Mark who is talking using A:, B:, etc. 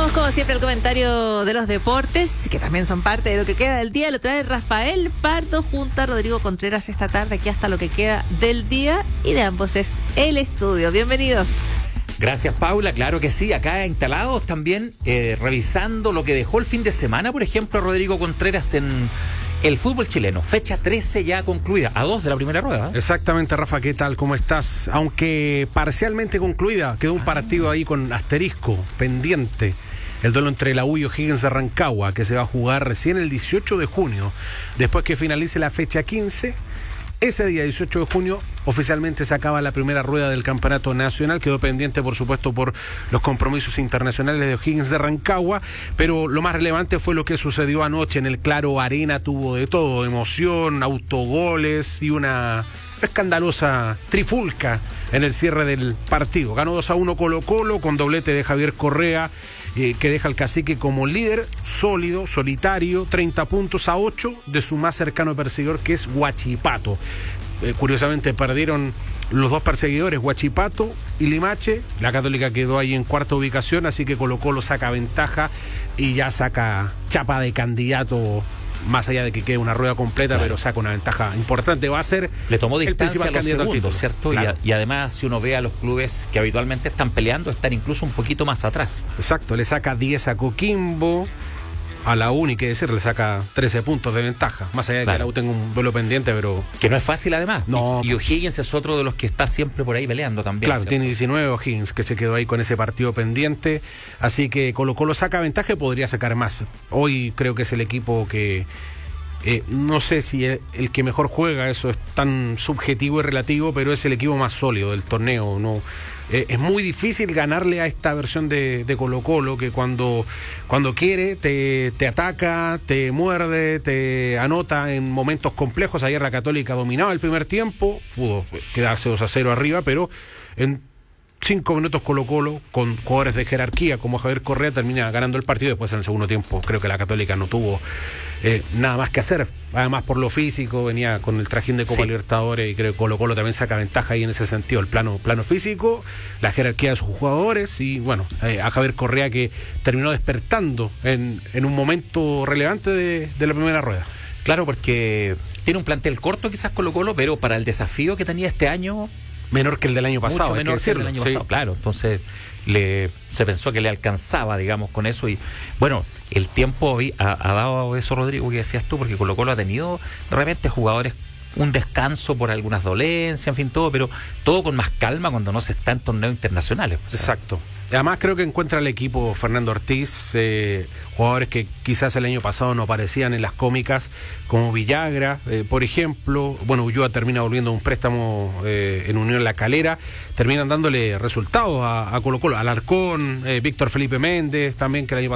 A: Tenemos como siempre el comentario de los deportes, que también son parte de lo que queda del día. Lo trae Rafael Pardo junto a Rodrigo Contreras esta tarde, aquí hasta lo que queda del día. Y de ambos es el estudio. Bienvenidos.
B: Gracias, Paula. Claro que sí, acá instalados también, revisando lo que dejó el fin de semana, por ejemplo, Rodrigo Contreras en el fútbol chileno. Fecha 13 ya concluida, a 2 de la primera rueda.
C: Exactamente, Rafa, ¿qué tal? ¿Cómo estás? Aunque parcialmente concluida, quedó un partido ahí con asterisco pendiente. El duelo entre la U y O'Higgins de Rancagua, que se va a jugar recién el 18 de junio, después que finalice la fecha 15. Ese día, 18 de junio, oficialmente se acaba la primera rueda del campeonato nacional. Quedó pendiente, por supuesto, por los compromisos internacionales de O'Higgins de Rancagua, pero lo más relevante fue lo que sucedió anoche en el Claro Arena. Tuvo de todo, emoción, autogoles y una escandalosa trifulca en el cierre del partido. Ganó 2-1 Colo-Colo con doblete de Javier Correa, que deja al Cacique como líder, sólido, solitario, 30 puntos a 8 de su más cercano perseguidor, que es Huachipato. Curiosamente perdieron los dos perseguidores, Huachipato y Limache. La Católica quedó ahí en cuarta ubicación, así que Colo-Colo saca ventaja y ya saca chapa de candidato, más allá de que quede una rueda completa, claro, pero saca una ventaja importante. Va a ser
B: le tomó
C: el
B: distancia
C: principal
B: a los
C: candidato
B: segundos,
C: al título,
B: ¿cierto?
C: Claro.
B: Y además, si uno ve a los clubes que habitualmente están peleando, están incluso un poquito más atrás.
C: Exacto, le saca 10 a Coquimbo, a la U, ni que decir, le saca 13 puntos de ventaja, más allá de que la U tenga un duelo pendiente, pero
B: que no es fácil además.
C: No.
B: Y O'Higgins es otro de los que está siempre por ahí peleando también.
C: Claro,
B: ¿cierto?
C: tiene 19 O'Higgins, que se quedó ahí con ese partido pendiente, así que Colo-Colo saca ventaja y podría sacar más. Hoy creo que es el equipo que... no sé si el que mejor juega, eso es tan subjetivo y relativo, pero es el equipo más sólido del torneo. No, es muy difícil ganarle a esta versión de Colo-Colo, que cuando quiere te ataca, te muerde, te anota en momentos complejos. Ayer la Católica dominaba el primer tiempo, pudo quedarse 2-0 arriba, pero en 5 minutos Colo-Colo, con jugadores de jerarquía como Javier Correa, termina ganando el partido. Después en el segundo tiempo creo que la Católica no tuvo nada más que hacer, además por lo físico, venía con el trajín de Copa Libertadores, y creo que Colo-Colo también saca ventaja ahí en ese sentido, el plano físico, la jerarquía de sus jugadores, y bueno, a Javier Correa, que terminó despertando en un momento relevante de la primera rueda.
B: Claro, porque tiene un plantel corto quizás Colo-Colo, pero para el desafío que tenía este año,
C: menor que el del año pasado.
B: Mucho menor que el del año pasado, claro. Entonces se pensó que le alcanzaba, digamos, con eso. Y bueno, el tiempo ha dado eso, Rodrigo, que decías tú, porque Colo-Colo ha tenido de repente jugadores un descanso por algunas dolencias, en fin, todo, pero todo con más calma cuando no se está en torneos internacionales. O sea,
C: exacto. Además creo que encuentra el equipo Fernando Ortiz, jugadores que quizás el año pasado no aparecían en las cómicas, como Villagra, por ejemplo. Bueno, Ulloa termina volviendo a un préstamo en Unión La Calera, terminan dándole resultados a Colo-Colo, Alarcón, Víctor Felipe Méndez también, que el año pasado